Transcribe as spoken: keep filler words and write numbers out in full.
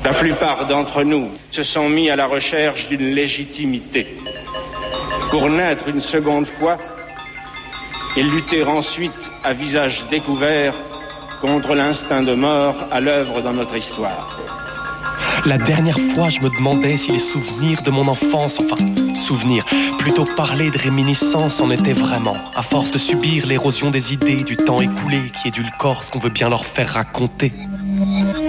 La plupart d'entre nous se sont mis à la recherche d'une légitimité pour naître une seconde fois et lutter ensuite à visage découvert contre l'instinct de mort à l'œuvre dans notre histoire. La dernière fois, je me demandais si les souvenirs de mon enfance, enfin, souvenirs, plutôt parler de réminiscence en étaient vraiment, à force de subir l'érosion des idées, du temps écoulé qui édulcore ce qu'on veut bien leur faire raconter.